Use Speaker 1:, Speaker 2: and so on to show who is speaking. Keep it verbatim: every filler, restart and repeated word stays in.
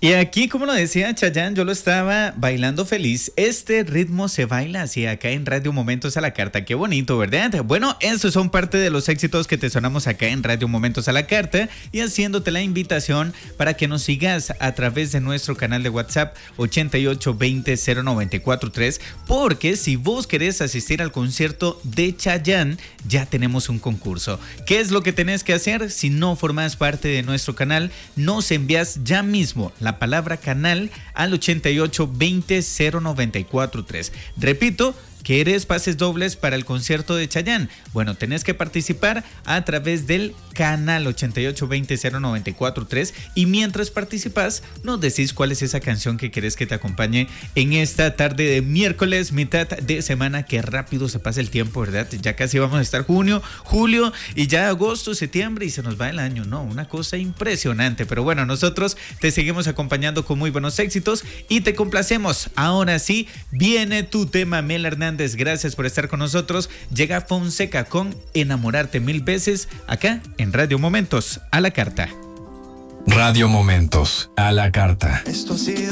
Speaker 1: Y aquí, como lo decía Chayanne, yo lo estaba bailando feliz. Este ritmo se baila así acá en Radio Momentos a la Carta. Qué bonito, ¿verdad? Bueno, esos son parte de los éxitos que te sonamos acá en Radio Momentos a la Carta y haciéndote la invitación para que nos sigas a través de nuestro canal de WhatsApp ochenta y ocho veinte cero noventa y cuatro tres, porque si vos querés asistir al concierto de Chayanne, ya tenemos un concurso. ¿Qué es lo que tenés que hacer? Si no formas parte de nuestro canal, nos envías ya mismo la palabra canal al ochenta y ocho veinte cero noventa y cuatro tres. Repito, ¿quieres pases dobles para el concierto de Chayanne? Bueno, tenés que participar a través del canal ochenta y ocho veinte cero noventa y cuatro tres y mientras participas nos decís cuál es esa canción que querés que te acompañe en esta tarde de miércoles, mitad de semana. Qué rápido se pasa el tiempo, ¿verdad? Ya casi vamos a estar junio, julio y ya agosto, septiembre y se nos va el año, ¿no? Una cosa impresionante, pero bueno, nosotros te seguimos acompañando con muy buenos éxitos y te complacemos. Ahora sí, viene tu tema, Mel Hernández. Gracias por estar con nosotros. Llega Fonseca con Enamorarte Mil Veces acá en Radio Momentos a la Carta.
Speaker 2: Radio Momentos a la Carta.
Speaker 3: Esto ha sido